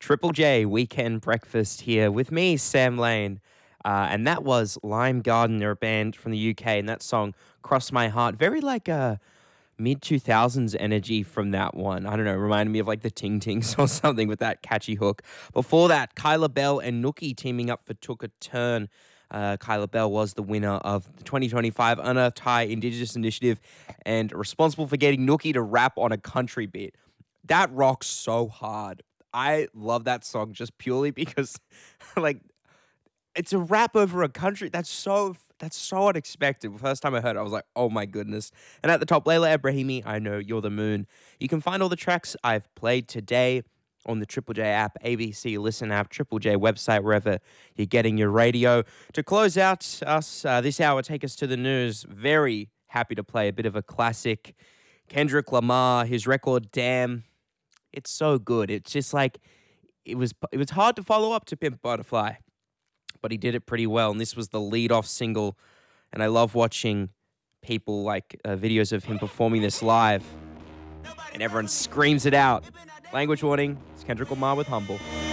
Triple J Weekend Breakfast here with me, Sam Lane. And that was Lime Garden, they're a band from the UK, and that song, Cross My Heart, very like a mid 2000s energy from that one. I don't know, reminded me of like the Ting Tings or something with that catchy hook. Before that, Kyla Bell and Nookie teaming up for Took a Turn. Kyla Bell was the winner of the 2025 Unearthed High Indigenous Initiative and responsible for getting Nookie to rap on a country beat. That rocks so hard. I love that song just purely because, like, it's a rap over a country. That's so unexpected. The first time I heard it, I was like, oh my goodness. And at the top, Layla Ebrahimi, I Know You're the Moon. You can find all the tracks I've played today on the Triple J app, ABC Listen app, Triple J website, wherever you're getting your radio. To close out us this hour, take us to the news. Very happy to play a bit of a classic. Kendrick Lamar, his record, Damn. It's so good. It's just like, it was hard to follow up to Pimp Butterfly, but he did it pretty well. And this was the lead-off single. And I love watching people like videos of him performing this live. And everyone screams it out. Language warning, it's Kendrick Lamar with Humble.